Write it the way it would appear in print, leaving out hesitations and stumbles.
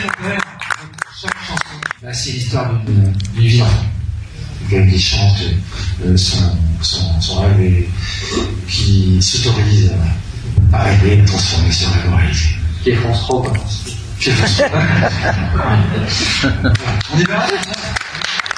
père, chaque chanson, c'est l'histoire d'une vie d'enfant. Quelqu'un qui chante son rêve et qui s'autorise à rêver, à transformer ce rêve en réalité. Qui est France 3, quoi. On est bien là,